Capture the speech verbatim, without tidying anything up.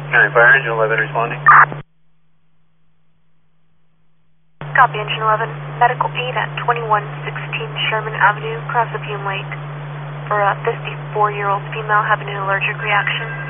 Alright, Fire Engine eleven responding. Copy, Engine eleven. Medical aid at twenty-one sixteen Sherman Avenue, Crescent Lake, for a fifty-four-year-old female having an allergic reaction.